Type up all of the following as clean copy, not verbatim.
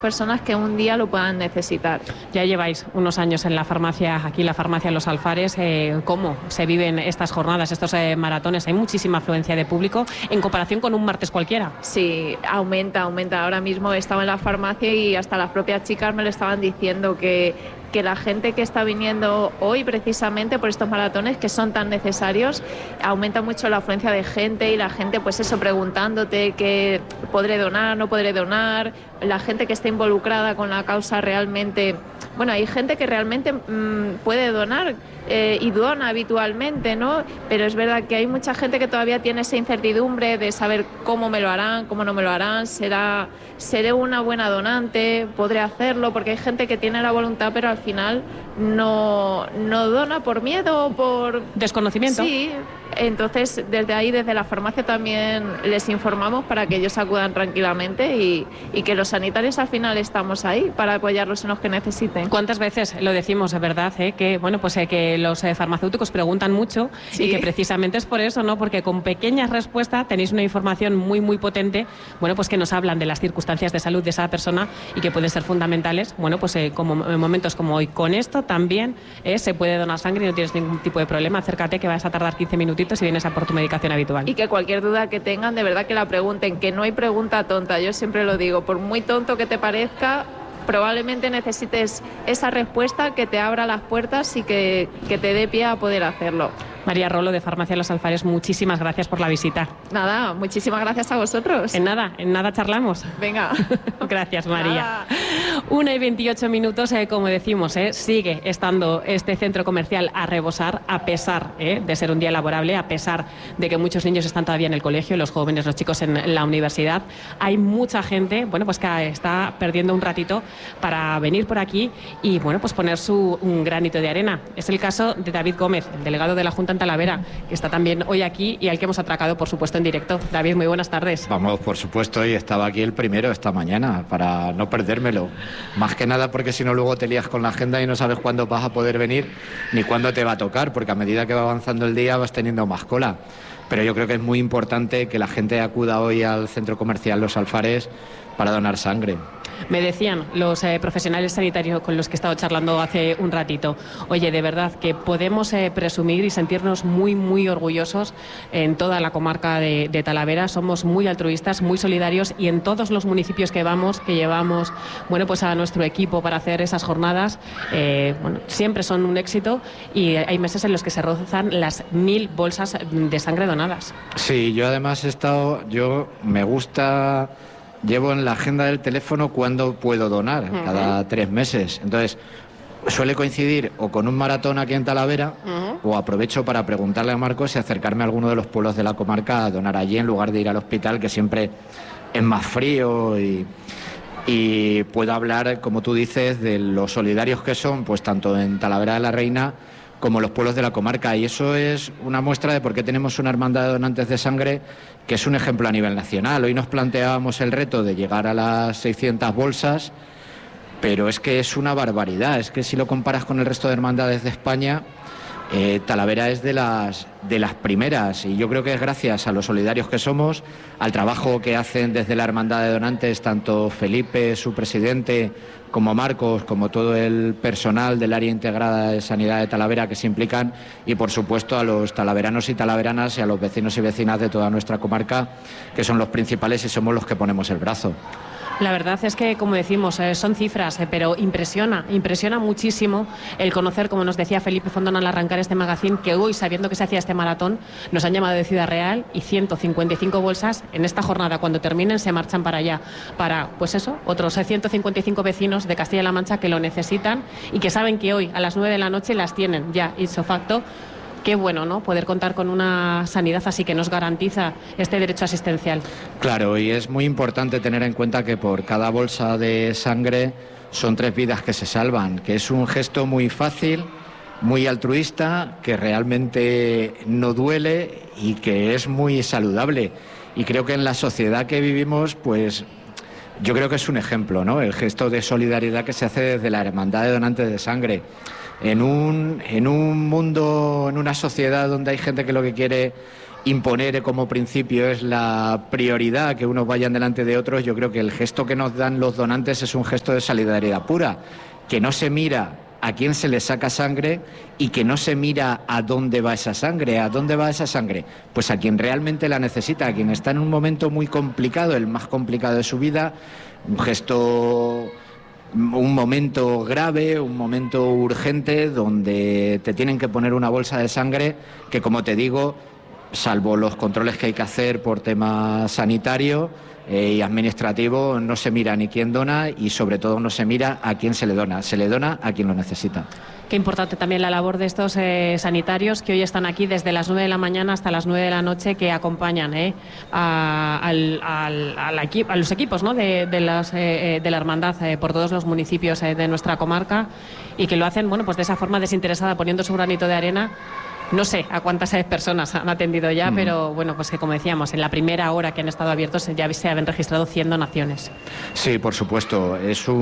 personas que un día lo puedan necesitar. Ya lleváis unos años en la farmacia, aquí la farmacia Los Alfares. ¿Cómo se viven estas jornadas, estos maratones? ¿Hay muchísima afluencia de público en comparación con un martes cualquiera? Sí, aumenta. Ahora mismo estaba en la farmacia y hasta las propias chicas me lo estaban diciendo que la gente que está viniendo hoy precisamente por estos maratones que son tan necesarios, aumenta mucho la afluencia de gente y la gente pues eso preguntándote que podré donar, no podré donar, la gente que está involucrada con la causa realmente, bueno, hay gente que realmente puede donar y dona habitualmente, ¿no? Pero es verdad que hay mucha gente que todavía tiene esa incertidumbre de saber cómo me lo harán, cómo no me lo harán, seré una buena donante, podré hacerlo, porque hay gente que tiene la voluntad pero al final no dona por miedo o por desconocimiento. Sí, entonces desde ahí, desde la farmacia también les informamos para que ellos acudan tranquilamente y que los sanitarios al final estamos ahí para apoyarlos en los que necesiten. ¿Cuántas veces lo decimos, verdad? Que bueno, pues que los farmacéuticos preguntan mucho, sí, y que precisamente es por eso, ¿no? Porque con pequeñas respuestas tenéis una información muy muy potente, bueno, pues que nos hablan de las circunstancias de salud de esa persona y que pueden ser fundamentales, bueno, pues como en momentos como hoy. Con esto también se puede donar sangre y no tienes ningún tipo de problema. Acércate, que vas a tardar 15 minutitos y vienes a por tu medicación habitual. Y que cualquier duda que tengan, de verdad que la pregunten, que no hay pregunta tonta. Yo siempre lo digo, por muy tonto que te parezca, probablemente necesites esa respuesta que te abra las puertas y que te dé pie a poder hacerlo. María Rolo, de Farmacia Los Alfares, muchísimas gracias por la visita. Nada, muchísimas gracias a vosotros. En nada charlamos. Venga. Gracias, María. Nada. 1:28, como decimos, sigue estando este centro comercial a rebosar, a pesar de ser un día laborable, a pesar de que muchos niños están todavía en el colegio, los jóvenes, los chicos en la universidad. Hay mucha gente, bueno, pues que está perdiendo un ratito para venir por aquí y, bueno, pues poner un granito de arena. Es el caso de David Gómez, el delegado de la Junta en Talavera, que está también hoy aquí y al que hemos atracado, por supuesto, en directo. David, muy buenas tardes. Vamos, por supuesto, y estaba aquí el primero esta mañana para no perdérmelo. Más que nada porque si no luego te lías con la agenda y no sabes cuándo vas a poder venir ni cuándo te va a tocar, porque a medida que va avanzando el día vas teniendo más cola. Pero yo creo que es muy importante que la gente acuda hoy al centro comercial Los Alfares para donar sangre. Me decían los profesionales sanitarios con los que he estado charlando hace un ratito, oye, de verdad que podemos presumir y sentirnos muy, muy orgullosos en toda la comarca de Talavera. Somos muy altruistas, muy solidarios y en todos los municipios que llevamos, bueno, pues a nuestro equipo para hacer esas jornadas, bueno, siempre son un éxito y hay meses en los que se rozan las 1000 bolsas de sangre donadas. Sí, yo además me gusta... Llevo en la agenda del teléfono cuándo puedo donar, cada 3 meses. Entonces, suele coincidir o con un maratón aquí en Talavera, o aprovecho para preguntarle a Marcos y acercarme a alguno de los pueblos de la comarca a donar allí en lugar de ir al hospital, que siempre es más frío y puedo hablar, como tú dices, de los solidarios que son, pues tanto en Talavera de la Reina como los pueblos de la comarca, y eso es una muestra de por qué tenemos una hermandad de donantes de sangre que es un ejemplo a nivel nacional. Hoy nos planteábamos el reto de llegar a las 600 bolsas, pero es que es una barbaridad, es que si lo comparas con el resto de hermandades de España, Talavera es de las primeras, y yo creo que es gracias a los solidarios que somos, al trabajo que hacen desde la hermandad de donantes, tanto Felipe, su presidente, como Marcos, como todo el personal del área integrada de sanidad de Talavera que se implican, y por supuesto a los talaveranos y talaveranas y a los vecinos y vecinas de toda nuestra comarca, que son los principales y somos los que ponemos el brazo. La verdad es que, como decimos, son cifras, pero impresiona muchísimo el conocer, como nos decía Felipe Fondón al arrancar este magazine, que hoy, sabiendo que se hacía este maratón, nos han llamado de Ciudad Real y 155 bolsas en esta jornada, cuando terminen, se marchan para allá, para, pues eso, otros 155 vecinos de Castilla-La Mancha que lo necesitan y que saben que hoy, a las 9 de la noche, las tienen ya ipso facto. Qué bueno, ¿no?, poder contar con una sanidad así que nos garantiza este derecho asistencial. Claro, y es muy importante tener en cuenta que por cada bolsa de sangre son 3 vidas que se salvan, que es un gesto muy fácil, muy altruista, que realmente no duele y que es muy saludable. Y creo que en la sociedad que vivimos, pues yo creo que es un ejemplo, ¿no?, el gesto de solidaridad que se hace desde la Hermandad de Donantes de Sangre. En un mundo, en una sociedad donde hay gente que lo que quiere imponer como principio es la prioridad, que unos vayan delante de otros, yo creo que el gesto que nos dan los donantes es un gesto de solidaridad pura, que no se mira a quién se le saca sangre y que no se mira a dónde va esa sangre. ¿A dónde va esa sangre? Pues a quien realmente la necesita, a quien está en un momento muy complicado, el más complicado de su vida, un momento grave, un momento urgente donde te tienen que poner una bolsa de sangre que, como te digo, salvo los controles que hay que hacer por tema sanitario y administrativo, no se mira ni quién dona y sobre todo no se mira a quién se le dona a quien lo necesita. Qué importante también la labor de estos sanitarios que hoy están aquí desde las 9 de la mañana hasta las 9 de la noche, que acompañan a los equipos, ¿no?, de la hermandad por todos los municipios de nuestra comarca, y que lo hacen, bueno, pues de esa forma desinteresada, poniendo su granito de arena. No sé a cuántas personas han atendido ya, pero bueno, pues que como decíamos, en la primera hora que han estado abiertos ya se habían registrado 100 donaciones. Sí, por supuesto.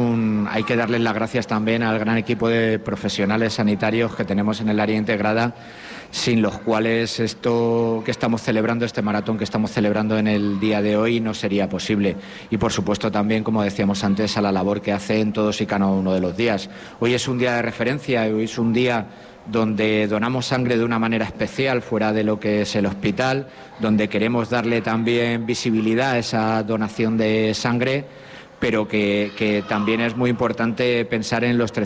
Hay que darles las gracias también al gran equipo de profesionales sanitarios que tenemos en el área integrada, sin los cuales esto que estamos celebrando, este maratón que estamos celebrando en el día de hoy, no sería posible. Y por supuesto también, como decíamos antes, a la labor que hacen todos y cada uno de los días. Hoy es un día de referencia, hoy es un día donde donamos sangre de una manera especial fuera de lo que es el hospital, donde queremos darle también visibilidad a esa donación de sangre, pero que también es muy importante pensar en los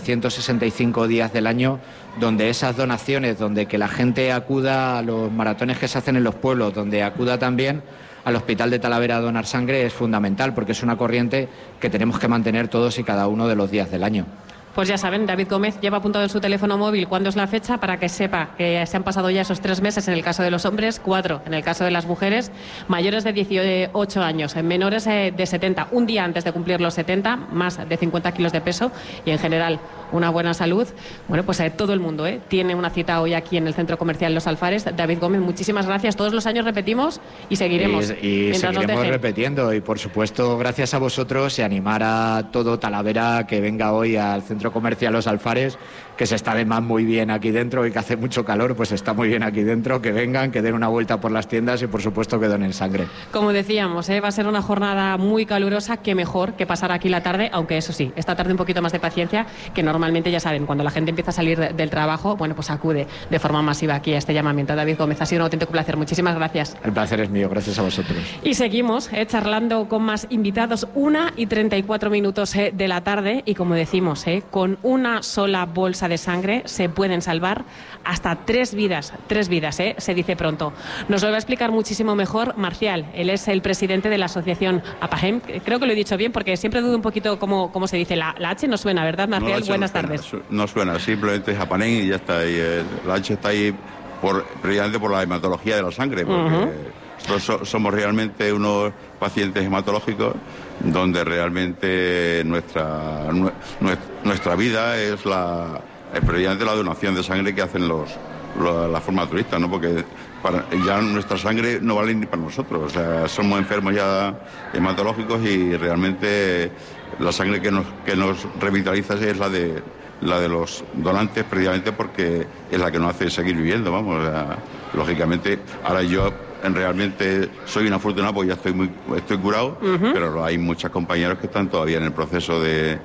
365 días del año donde esas donaciones, donde que la gente acuda a los maratones que se hacen en los pueblos, donde acuda también al Hospital de Talavera a donar sangre, es fundamental, porque es una corriente que tenemos que mantener todos y cada uno de los días del año. Pues ya saben, David Gómez lleva apuntado en su teléfono móvil cuándo es la fecha para que sepa que se han pasado ya esos 3 meses en el caso de los hombres, 4 en el caso de las mujeres, mayores de 18 años, menores de 70, un día antes de cumplir los 70, más de 50 kilos de peso y en general una buena salud. Bueno, pues todo el mundo tiene una cita hoy aquí en el Centro Comercial Los Alfares. David Gómez, muchísimas gracias. Todos los años repetimos y seguiremos. Y seguiremos repitiendo y por supuesto gracias a vosotros y animar a todo Talavera que venga hoy al Centro Comercial Los Alfares, que se está además muy bien aquí dentro y que hace mucho calor, pues está muy bien aquí dentro, que vengan, que den una vuelta por las tiendas y por supuesto que donen sangre. Como decíamos, va a ser una jornada muy calurosa, que mejor que pasar aquí la tarde, aunque eso sí, esta tarde un poquito más de paciencia, que normalmente ya saben, cuando la gente empieza a salir del trabajo, bueno, pues acude de forma masiva aquí a este llamamiento. David Gómez, ha sido un auténtico placer, muchísimas gracias. El placer es mío, gracias a vosotros. Y seguimos charlando con más invitados, 1:34 de la tarde, y como decimos, con una sola bolsa de sangre se pueden salvar hasta 3 vidas, se dice pronto. Nos lo va a explicar muchísimo mejor Marcial. Él es el presidente de la asociación APAHEM. Creo que lo he dicho bien porque siempre dudo un poquito cómo se dice. La H no suena, ¿verdad, Marcial? No, buenas tardes. No suena, simplemente es APAHEM y ya está ahí. La H está ahí precisamente por la hematología de la sangre, porque somos realmente unos pacientes hematológicos donde realmente nuestra vida es precisamente la donación de sangre que hacen las formas turistas, ¿no? Porque ya nuestra sangre no vale ni para nosotros, o sea, somos enfermos ya hematológicos y realmente la sangre que nos revitaliza es la de los donantes, precisamente porque es la que nos hace seguir viviendo, vamos, o sea, lógicamente. Ahora yo realmente soy un afortunado porque ya estoy curado, pero hay muchos compañeros que están todavía en el proceso de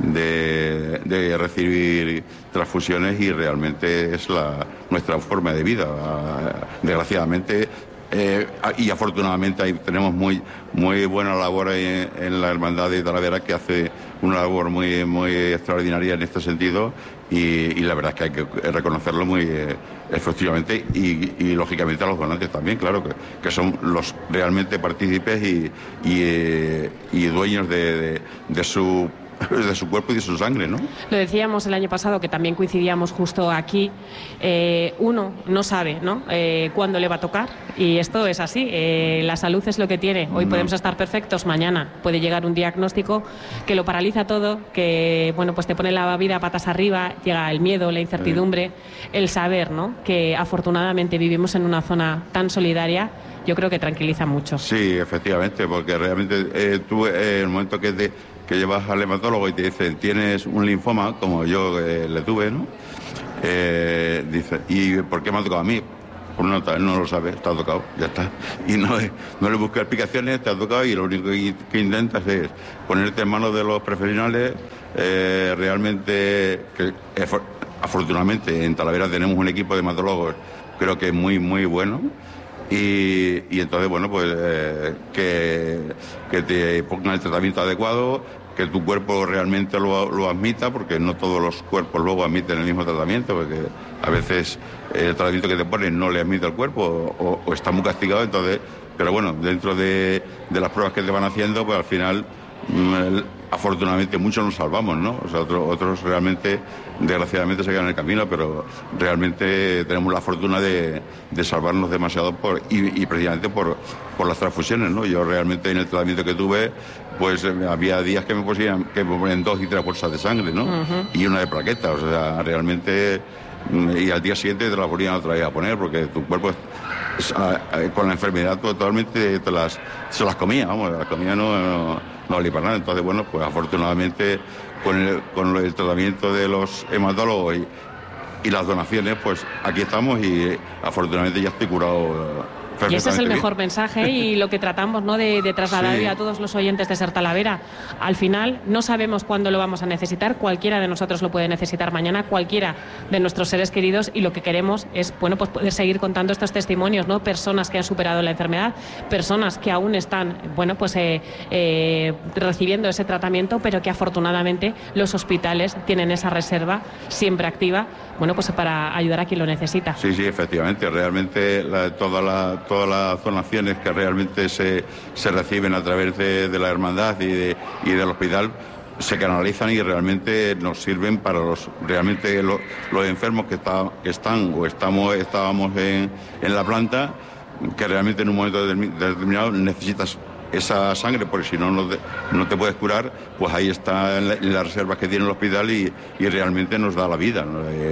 recibir transfusiones y realmente es nuestra forma de vida. Desgraciadamente y afortunadamente ahí tenemos muy buena labor en la Hermandad de Talavera, que hace una labor muy extraordinaria en este sentido y la verdad es que hay que reconocerlo muy efectivamente y lógicamente a los donantes también, claro, que son los realmente partícipes y dueños de su cuerpo y de su sangre, ¿no? Lo decíamos el año pasado, que también coincidíamos justo aquí. Uno no sabe, ¿no?, cuándo le va a tocar, y esto es así. La salud es lo que tiene. Hoy podemos estar perfectos, mañana puede llegar un diagnóstico que lo paraliza todo, que bueno, pues te pone la vida patas arriba, llega el miedo, la incertidumbre, el saber, ¿no?, que afortunadamente vivimos en una zona tan solidaria. Yo creo que tranquiliza mucho. Sí, efectivamente, porque realmente tú en el momento que llevas al hematólogo y te dicen tienes un linfoma, como yo le tuve, ¿no? Dice, ¿y por qué me ha tocado a mí? pues no lo sabes, te ha tocado, ya está. Y no le buscas explicaciones, te ha tocado y lo único que intentas es ponerte en manos de los profesionales. Realmente, afortunadamente, en Talavera tenemos un equipo de hematólogos, creo que muy, muy bueno. Y entonces, bueno, pues que te pongan el tratamiento adecuado, que tu cuerpo realmente lo admita, porque no todos los cuerpos luego admiten el mismo tratamiento, porque a veces el tratamiento que te ponen no le admite al cuerpo o está muy castigado. Entonces, pero bueno, dentro de las pruebas que te van haciendo, pues al final, afortunadamente muchos nos salvamos, ¿no? O sea, otros realmente, desgraciadamente, se quedan en el camino, pero realmente tenemos la fortuna de salvarnos demasiado y precisamente por las transfusiones, ¿no? Yo realmente en el tratamiento que tuve, pues había días que me ponían 2 y 3 bolsas de sangre, ¿no? Y una de plaquetas, o sea, realmente, y al día siguiente te la ponían otra vez a poner, porque tu cuerpo con la enfermedad totalmente se las comía, vamos, las comía no valía para nada. Entonces, bueno, pues afortunadamente con el tratamiento de los hematólogos y las donaciones, pues aquí estamos y afortunadamente ya estoy curado. Y ese es el mejor mensaje y lo que tratamos, ¿no?, de trasladar a todos los oyentes de Ser Talavera. Al final no sabemos cuándo lo vamos a necesitar, cualquiera de nosotros lo puede necesitar mañana, cualquiera de nuestros seres queridos, y lo que queremos es, bueno, pues poder seguir contando estos testimonios, ¿no? Personas que han superado la enfermedad, personas que aún están, bueno, pues recibiendo ese tratamiento, pero que afortunadamente los hospitales tienen esa reserva siempre activa, bueno, pues para ayudar a quien lo necesita. Sí, efectivamente, realmente todas las donaciones que realmente se reciben a través de la hermandad y del hospital se canalizan y realmente nos sirven para los enfermos que están o estábamos en la planta, que realmente en un momento determinado necesitas esa sangre, porque si no te puedes curar. Pues ahí está en las reservas que tiene el hospital y realmente nos da la vida,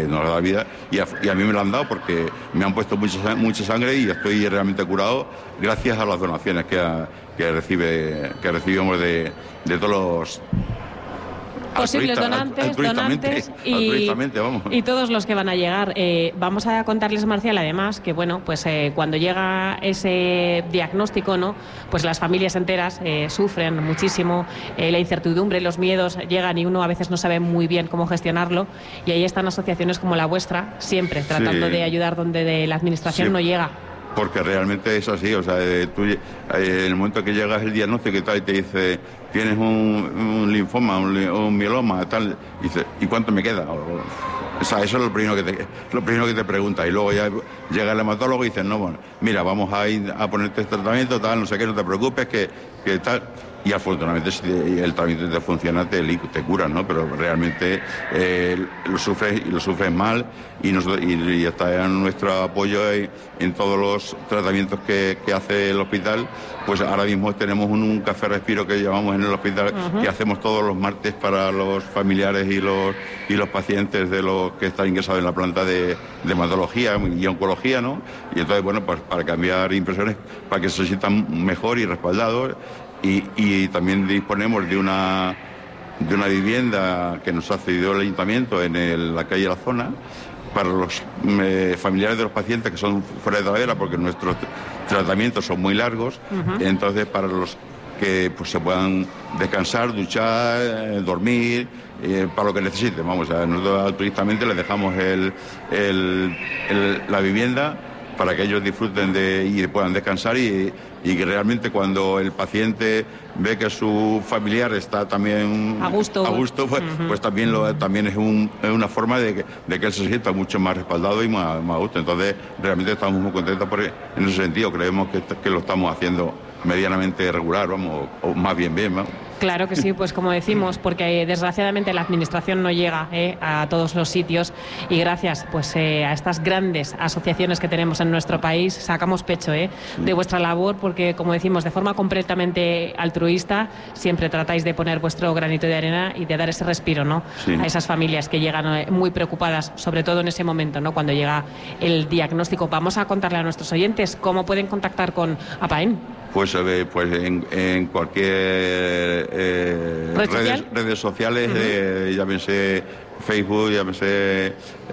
y a mí me la han dado porque me han puesto mucha sangre y estoy realmente curado gracias a las donaciones que recibimos de todos los posibles donantes y todos los que van a llegar. Vamos a contarles, Marcial, además, que bueno, pues cuando llega ese diagnóstico, ¿no?, pues las familias enteras sufren muchísimo, la incertidumbre, los miedos llegan y uno a veces no sabe muy bien cómo gestionarlo, y ahí están asociaciones como la vuestra, siempre tratando de ayudar donde de la administración no llega. Porque realmente es así, o sea, tú en el momento que llegas el diagnóstico y tal, y te dice, tienes un linfoma, un mieloma, tal, y dice, ¿y cuánto me queda? O sea, eso es lo primero que te pregunta, y luego ya llega el hematólogo y dice, no, bueno, mira, vamos a ir a ponerte este tratamiento, tal, no sé qué, no te preocupes, que tal. Y afortunadamente, si el tratamiento te funciona, te cura, ¿no? Pero realmente lo sufres mal, y está en nuestro apoyo en todos los tratamientos que hace el hospital. Pues ahora mismo tenemos un café respiro que llevamos en el hospital, que hacemos todos los martes para los familiares y los pacientes de los que están ingresados en la planta de hematología y oncología, ¿no? Y entonces, bueno, pues para cambiar impresiones, para que se sientan mejor y respaldados. Y también disponemos de una vivienda que nos ha cedido el ayuntamiento en la calle La Zona para los familiares de los pacientes que son fuera de Talavera, porque nuestros tratamientos son muy largos. Entonces, para los que pues se puedan descansar, duchar, dormir, para lo que necesiten. Vamos, nosotros altruistamente les dejamos la vivienda para que ellos disfruten y puedan descansar, y que realmente cuando el paciente ve que su familiar está también a gusto, pues también es una forma de que él se sienta mucho más respaldado y más a gusto. Entonces realmente estamos muy contentos porque en ese sentido creemos que lo estamos haciendo medianamente regular, vamos, o más bien, ¿no? Claro que sí, pues como decimos, porque desgraciadamente la administración no llega a todos los sitios, y gracias pues a estas grandes asociaciones que tenemos en nuestro país sacamos pecho de vuestra labor, porque como decimos, de forma completamente altruista siempre tratáis de poner vuestro granito de arena y de dar ese respiro, ¿no?, a esas familias que llegan muy preocupadas, sobre todo en ese momento, ¿no?, cuando llega el diagnóstico. Vamos a contarle a nuestros oyentes cómo pueden contactar con APAEN. pues en cualquier redes sociales, llámese Facebook, llámese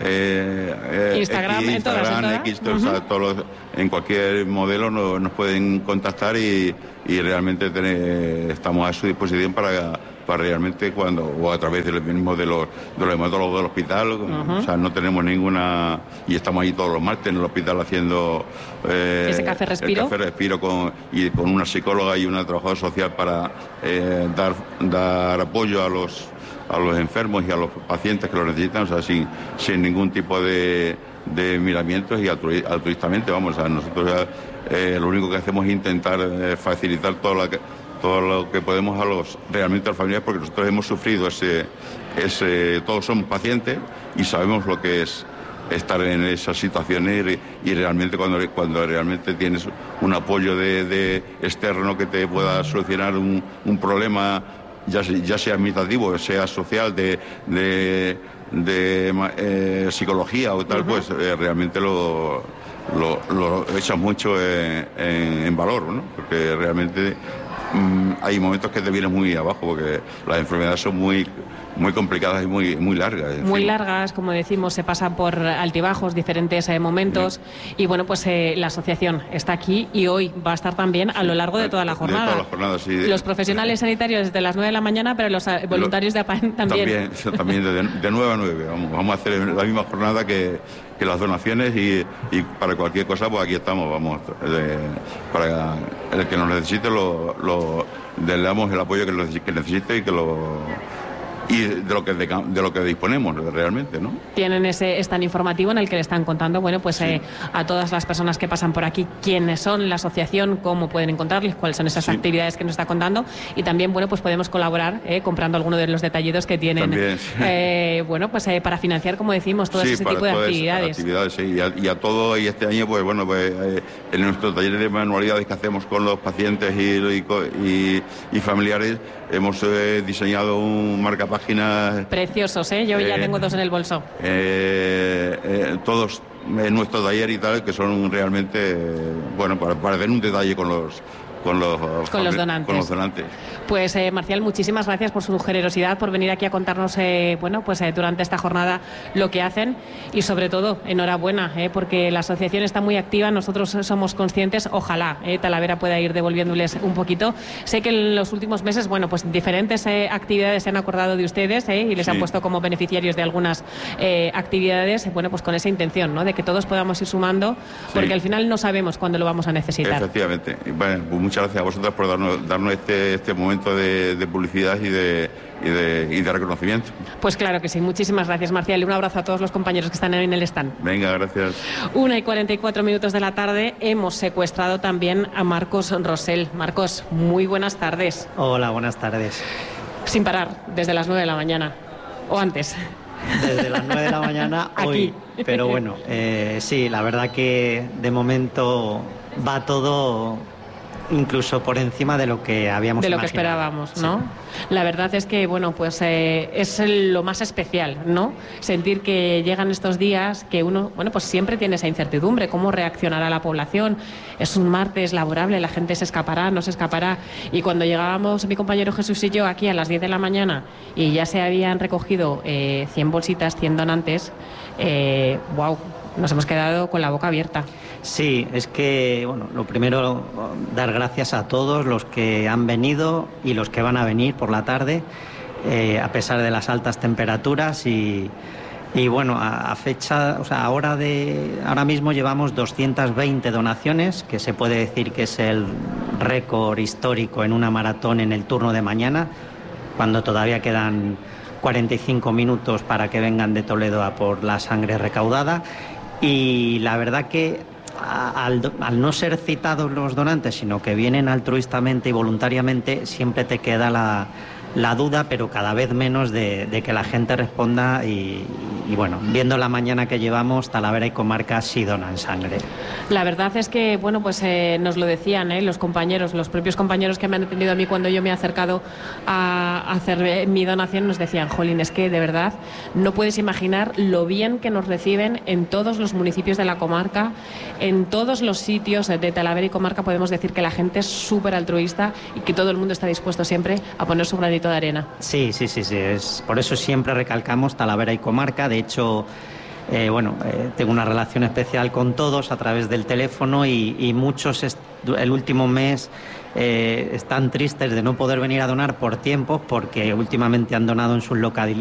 Instagram, X, en cualquier modelo nos pueden contactar y realmente estamos a su disposición para realmente o a través del mismo de los hematólogos del hospital, o sea, no tenemos ninguna, y estamos ahí todos los martes en el hospital haciendo ese café respiro, con una psicóloga y una trabajadora social para dar apoyo a los enfermos y a los pacientes que lo necesitan, o sea, sin ningún tipo de miramientos y altruistamente, vamos, a nosotros lo único que hacemos es intentar facilitar todo lo que podemos realmente a los familiares, porque nosotros hemos sufrido todos somos pacientes y sabemos lo que es estar en esas situaciones y realmente cuando realmente tienes un apoyo de externo que te pueda solucionar un problema, ya sea administrativo, sea social, de psicología o tal, pues realmente lo echas mucho en valor, ¿no? Porque realmente hay momentos que te vienes muy abajo, porque las enfermedades son muy complicadas y muy largas. Muy largas, como decimos, se pasan por altibajos, diferentes momentos. Y bueno, pues la asociación está aquí y hoy va a estar también a lo largo de toda la jornada. De toda la jornada, sí. Los profesionales sanitarios desde las 9 de la mañana, pero los voluntarios de APAEN también. También de 9 a 9. Vamos a hacer la misma jornada que las donaciones y para cualquier cosa, pues aquí estamos, para el que nos necesite le damos el apoyo que necesite y de lo que disponemos realmente, ¿no? Tienen ese stand informativo en el que le están contando, bueno, pues sí, a todas las personas que pasan por aquí, quiénes son, la asociación, cómo pueden encontrarles, cuáles son esas actividades que nos está contando, y también, bueno, pues podemos colaborar comprando alguno de los detallitos que tienen. También, bueno, pues para financiar, como decimos, todo ese tipo de actividades. Sí, y a todo, y este año, pues bueno, en nuestros talleres de manualidades que hacemos con los pacientes y familiares, hemos diseñado un marcapáginas preciosos, yo ya tengo 2 en el bolso. Todos en nuestro taller y tal, que son realmente, bueno, para hacer un detalle con los donantes. Pues Marcial, muchísimas gracias por su generosidad, por venir aquí a contarnos durante esta jornada lo que hacen, y sobre todo enhorabuena, porque la asociación está muy activa, nosotros somos conscientes, ojalá Talavera pueda ir devolviéndoles un poquito. Sé que en los últimos meses, bueno, pues diferentes actividades se han acordado de ustedes y les han puesto como beneficiarios de algunas actividades, bueno, pues con esa intención, ¿no?, de que todos podamos ir sumando, porque al final no sabemos cuándo lo vamos a necesitar. Efectivamente. Bueno, pues muchas gracias a vosotros por darnos este momento de publicidad y de reconocimiento. Pues claro que sí, muchísimas gracias, Marcial, y un abrazo a todos los compañeros que están en el stand. Venga, gracias. 1:44 de la tarde, hemos secuestrado también a Marcos Rosell. Marcos, muy buenas tardes. Hola, buenas tardes. Sin parar, desde las 9 de la mañana, o antes. Desde las 9 de la mañana hoy, pero bueno, sí, la verdad que de momento va todo incluso por encima de lo que habíamos imaginado. Que esperábamos, ¿no? Sí. La verdad es que, bueno, pues es lo más especial, ¿no? Sentir que llegan estos días que uno, bueno, pues siempre tiene esa incertidumbre, cómo reaccionará la población. Es un martes laborable, la gente se escapará, no se escapará. Y cuando llegábamos mi compañero Jesús y yo aquí a las 10 de la mañana y ya se habían recogido 100 bolsitas, 100 donantes, wow, nos hemos quedado con la boca abierta. Sí, es que, bueno, lo primero, dar gracias a todos los que han venido y los que van a venir por la tarde, a pesar de las altas temperaturas y bueno, a fecha, o sea, ahora mismo llevamos 220 donaciones, que se puede decir que es el récord histórico en una maratón en el turno de mañana, cuando todavía quedan 45 minutos para que vengan de Toledo a por la sangre recaudada. Y la verdad que al no ser citados los donantes, sino que vienen altruistamente y voluntariamente, siempre te queda la duda, pero cada vez menos de que la gente responda y bueno, viendo la mañana que llevamos, Talavera y comarca sí donan sangre. La verdad es que, bueno, pues nos lo decían los compañeros, los propios compañeros que me han atendido a mí cuando yo me he acercado a hacer mi donación, nos decían, jolín, es que de verdad no puedes imaginar lo bien que nos reciben en todos los municipios de la comarca, en todos los sitios de Talavera y comarca. Podemos decir que la gente es súper altruista y que todo el mundo está dispuesto siempre a poner su granito de arena. Sí, por eso siempre recalcamos Talavera y comarca. De hecho, tengo una relación especial con todos a través del teléfono y muchos el último mes están tristes de no poder venir a donar por tiempo, porque últimamente han donado en sus